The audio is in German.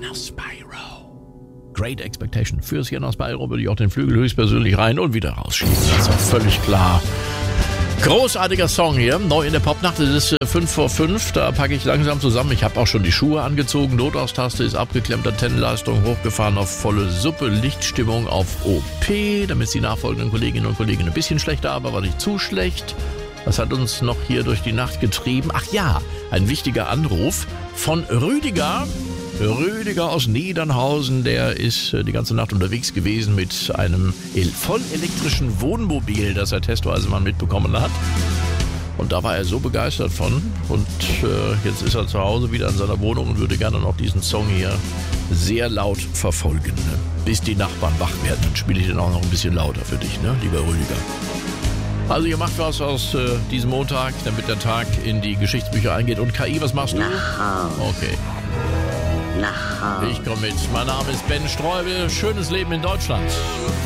Sienna Spyro. Great Expectation. Für Sienna Spyro würde ich auch den Flügel höchstpersönlich rein und wieder rausschießen. Das ist doch völlig klar. Großartiger Song hier, neu in der Popnacht. Es ist 5 vor 5, da packe ich langsam zusammen. Ich habe auch schon die Schuhe angezogen, Notaustaste ist abgeklemmt, Antennenleistung hochgefahren auf volle Suppe, Lichtstimmung auf OP, damit es die nachfolgenden Kolleginnen und Kollegen ein bisschen schlechter, aber nicht zu schlecht. Was hat uns noch hier durch die Nacht getrieben? Ach ja, ein wichtiger Anruf von Rüdiger. Rüdiger aus Niedernhausen, der ist die ganze Nacht unterwegs gewesen mit einem vollelektrischen Wohnmobil, das er testweise mal mitbekommen hat. Und da war er so begeistert von. Und jetzt ist er zu Hause wieder in seiner Wohnung und würde gerne noch diesen Song hier sehr laut verfolgen. Bis die Nachbarn wach werden. Dann spiele ich den auch noch ein bisschen lauter für dich, ne, lieber Rüdiger. Also ihr macht was aus diesem Montag, damit der Tag in die Geschichtsbücher eingeht. Und KI, was machst du? Okay. Ich komme mit. Mein Name ist Ben Streubel. Schönes Leben in Deutschland.